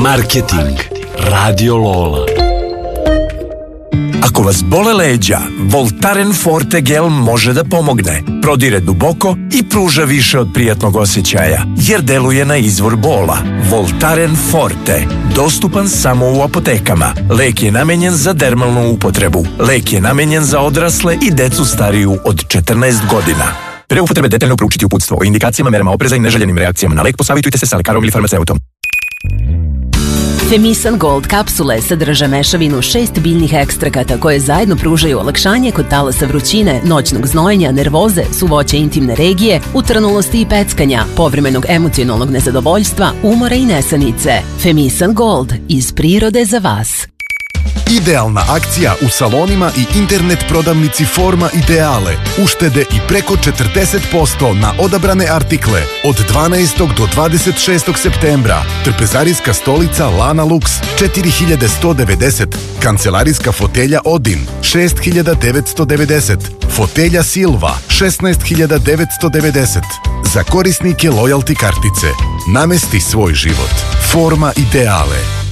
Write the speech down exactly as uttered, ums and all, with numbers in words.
Marketing Radio Lola. Ako vas bole leđa, Voltaren Forte gel može da pomogne. Prodire duboko i pruža više od prijatnog osjećaja, jer deluje na izvor bola. Voltaren Forte, dostupan samo u apotekama. Lek je namenjen za dermalnu upotrebu. Lek je namenjen za odrasle i decu stariju od četrnaest godina. Pre upotrebe detaljno proučiti uputstvo o indikacijama, merama opreza i neželjenim reakcijama na lek. Posavitujte se sa lekarom ili farmaceutom. Femisan Gold kapsule sadrže mešavinu šest biljnih ekstrakata koje zajedno pružaju olakšanje kod talasa vrućine, noćnog znojenja, nervoze, suvoće intimne regije, utranulosti i peckanja, povremenog emocionalnog nezadovoljstva, umora i nesanice. Femisan Gold, iz prirode za vas. Idealna akcija u salonima i internet prodavnici Forma Ideale. Uštede i preko četrdeset posto na odabrane artikle od dvanaestog do dvadeset šestog septembra. Trpezarijska stolica Lana Lux četiri hiljade sto devedeset. Kancelarijska fotelja Odin šest hiljada devetsto devedeset. Fotelja Silva šesnaest hiljada devetsto devedeset. Za korisnike lojalty kartice. Namesti svoj život. Forma Ideale.